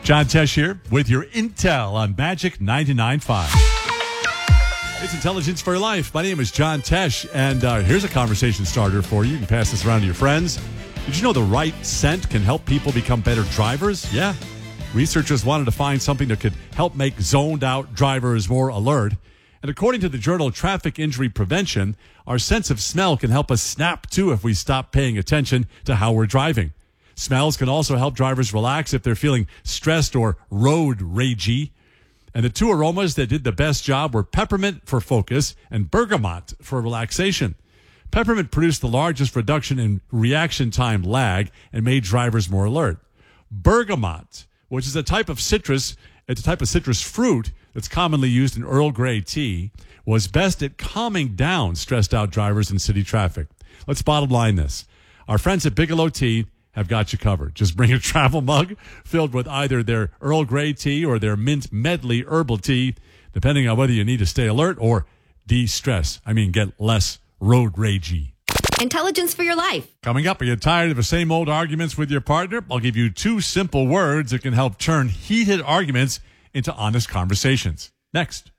John Tesh here with your Intel on Magic 99.5. It's Intelligence for Your Life. My name is John Tesh, and here's a conversation starter for you. You can pass this around to your friends. Did you know the right scent can help people become better drivers? Yeah. Researchers wanted to find something that could help make zoned-out drivers more alert. And according to the journal Traffic Injury Prevention, our sense of smell can help us snap to if we stop paying attention to how we're driving. Smells can also help drivers relax if they're feeling stressed or road ragey. And the two aromas that did the best job were peppermint for focus and bergamot for relaxation. Peppermint produced the largest reduction in reaction time lag and made drivers more alert. Bergamot, which is a type of citrus fruit that's commonly used in Earl Grey tea, was best at calming down stressed out drivers in city traffic. Let's bottom line this. Our friends at Bigelow Tea have got you covered. Just bring a travel mug filled with either their Earl Grey tea or their mint medley herbal tea, depending on whether you need to stay alert or de-stress. Get less road ragey. Intelligence for Your Life. Coming up, are you tired of the same old arguments with your partner? I'll give you 2 simple words that can help turn heated arguments into honest conversations. Next.